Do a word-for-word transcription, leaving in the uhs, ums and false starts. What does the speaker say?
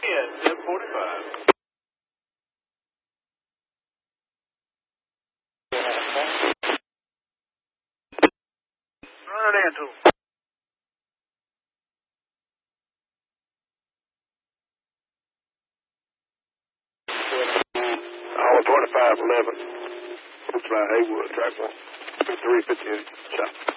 in, ten forty-five. Run it into him. Hour twenty-five eleven. Looks like Haywood, track one. three fifty shot.